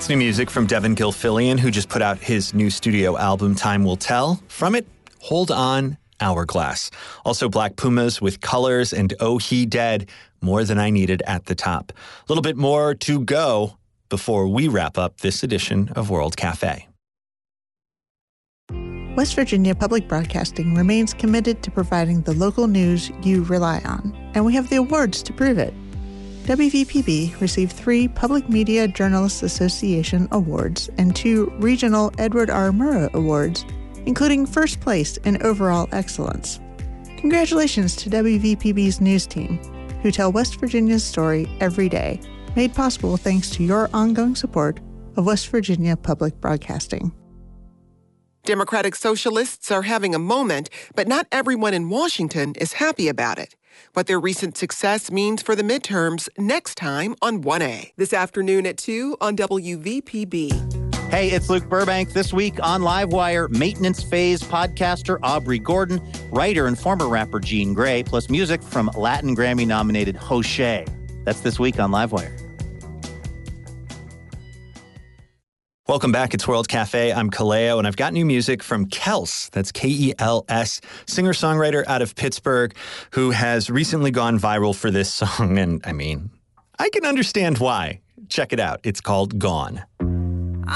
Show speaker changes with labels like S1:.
S1: It's new music from Devin Gilfillian, who just put out his new studio album, Time Will Tell. From it, Hold On, Hourglass. Also Black Pumas with Colors and Oh He Dead, More Than I Needed at the top. A little bit more to go before we wrap up this edition of World Cafe.
S2: West Virginia Public Broadcasting remains committed to providing the local news you rely on, and we have the awards to prove it. WVPB received 3 Public Media Journalists Association awards and 2 Regional Edward R. Murrow Awards, including first place in overall excellence. Congratulations to WVPB's news team, who tell West Virginia's story every day, made possible thanks to your ongoing support of West Virginia Public Broadcasting.
S3: Democratic Socialists are having a moment, but not everyone in Washington is happy about it. What their recent success means for the midterms next time on 1A. This afternoon at 2 on WVPB.
S4: Hey, it's Luke Burbank. This week on Livewire, maintenance phase podcaster Aubrey Gordon, writer and former rapper Jean Grae, plus music from Latin Grammy-nominated José. That's this week on Livewire.
S1: Welcome back. It's World Cafe. I'm Kaleo, and I've got new music from Kels. That's K-E-L-S, singer-songwriter out of Pittsburgh, who has recently gone viral for this song. And I mean, I can understand why. Check it out. It's called Gone.